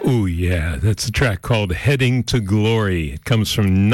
Oh, yeah, that's a track called Heading to Glory. It comes from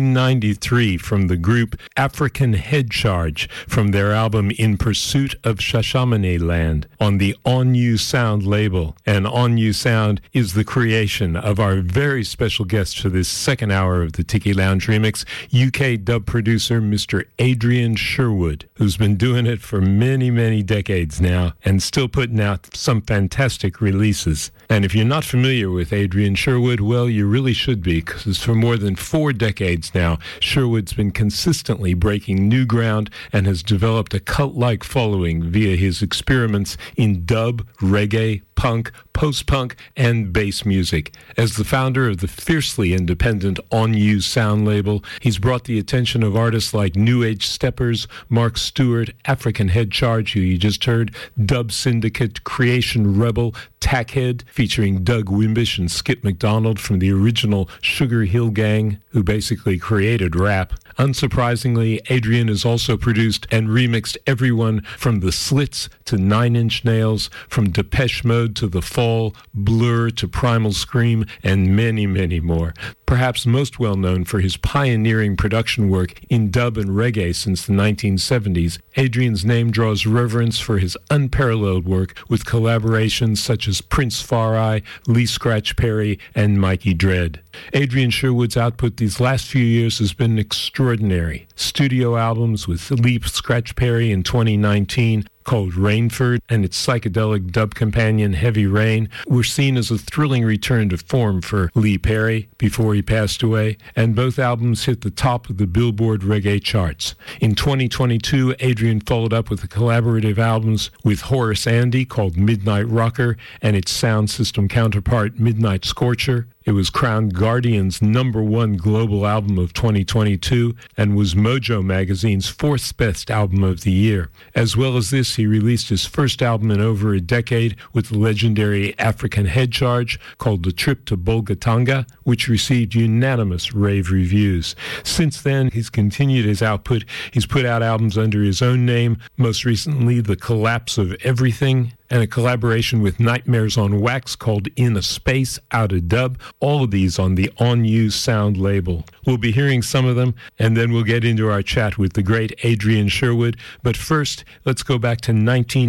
1993 from the group African Head Charge from their album In Pursuit of Shashamane Land on the On You Sound label. And On You Sound is the creation of our very special guest for this second hour of the Tiki Lounge Remix, UK dub producer Mr. Adrian Sherwood, who's been doing it for many, many decades now and still putting out some fantastic releases. And if you're not familiar with Adrian Sherwood, well, you really should be, because for more than 4 decades now, Sherwood's been consistently breaking new ground and has developed a cult-like following via his experiments in dub, reggae, punk, post-punk, and bass music. As the founder of the fiercely independent On You Sound label, he's brought the attention of artists like New Age Steppers, Mark Stewart, African Head Charge, who you just heard, Dub Syndicate, Creation Rebel, Tackhead, featuring Doug Wimbish and Skip McDonald from the original Sugar Hill Gang, who basically created rap. Unsurprisingly, Adrian has also produced and remixed everyone from The Slits to Nine Inch Nails, from Depeche Mode to The Fall, Blur to Primal Scream, and many, many more. Perhaps most well known for his pioneering production work in dub and reggae since the 1970s, Adrian's name draws reverence for his unparalleled work with collaborations such as Prince Far-Eye, Lee Scratch Perry, and Mikey Dread. Adrian Sherwood's output these last few years has been extraordinary. Studio albums with Lee Scratch Perry in 2019, called Rainford, and its psychedelic dub companion Heavy Rain were seen as a thrilling return to form for Lee Perry before he passed away, and both albums hit the top of the Billboard reggae charts. In 2022, Adrian followed up with the collaborative albums with Horace Andy called Midnight Rocker and its sound system counterpart Midnight Scorcher. It was crowned Guardian's #1 global album of 2022 and was Mojo Magazine's 4th best album of the year. As well as this, he released his first album in over a decade with the legendary African Head Charge called The Trip to Bolgatanga, which received unanimous rave reviews. Since then, he's continued his output. He's put out albums under his own name, most recently The Collapse of Everything, and a collaboration with Nightmares on Wax called In a Space, Out of Dub, all of these on the On You Sound label. We'll be hearing some of them, and then we'll get into our chat with the great Adrian Sherwood. But first, let's go back to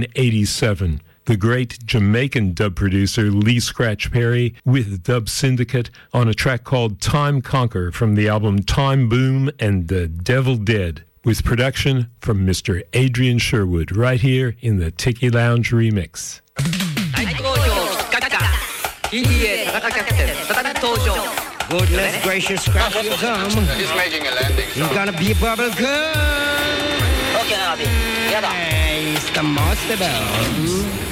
1987. The great Jamaican dub producer Lee Scratch Perry with Dub Syndicate on a track called Time Conquer from the album Time Boom and The Devil Dead, with production from Mr. Adrian Sherwood right here in the Tiki Lounge Remix. Goodness gracious, scratch your gum. He's making a landing. He's gonna be bubble gum. Okay, I'll be. He's the most of them.